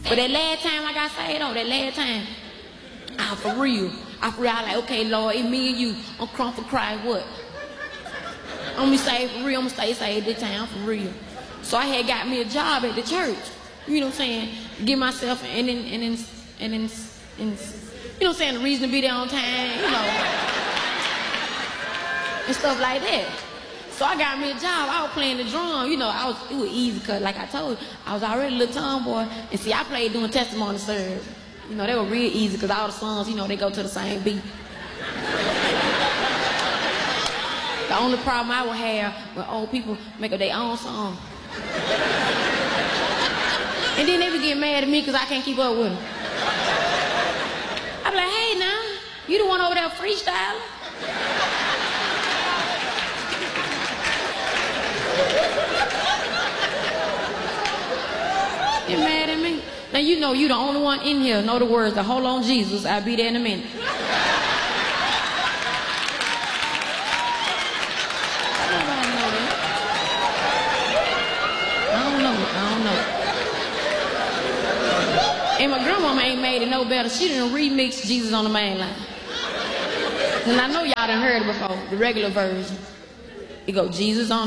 But that last time I got saved, that last time, for real. I like, okay, Lord, it's me and you. I'm crunk for Christ, what? I'm gonna stay for real, I'm gonna stay saved this time, for real. So I had got me a job at the church. You know what I'm saying? Give myself and then you know what I'm saying, the reason to be there on time, you know. And stuff like that. So I got me a job. I was playing the drum, you know, it was easy because like I told you, I was already a little tomboy. And see, I played doing testimony service. You know, they were real easy because all the songs, you know, they go to the same beat. The only problem I would have when old people make up their own song. And then they would get mad at me because I can't keep up with them. I'd be like, hey now, you the one over there freestyling? Get mad at me? Now you know you the only one in here know the words to Hold On Jesus, I'll be there in a minute. Nobody know that. I don't know. And my grandmama ain't made it no better. She done remixed Jesus on the Main Line. And I know y'all done heard it before, the regular version. It go Jesus on